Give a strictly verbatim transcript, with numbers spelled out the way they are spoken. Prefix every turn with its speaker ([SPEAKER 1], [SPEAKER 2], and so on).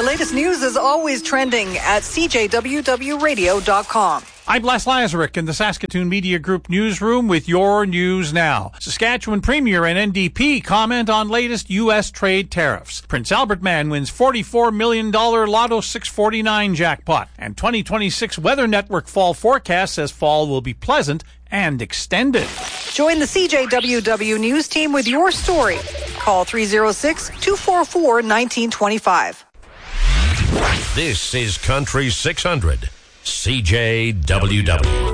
[SPEAKER 1] latest news is always trending at c j w w radio dot com.
[SPEAKER 2] I'm Les Lazaruk in the Saskatoon Media Group newsroom with your news now. Saskatchewan Premier and N D P comment on latest U S trade tariffs. Prince Albert man wins forty-four million dollars Lotto six forty-nine jackpot. And twenty twenty-six Weather Network fall forecast says fall will be pleasant and extended.
[SPEAKER 1] Join the C J W W News team with your story. Call three oh six, two four four, one nine two five.
[SPEAKER 3] This is Country six hundred. C J W W.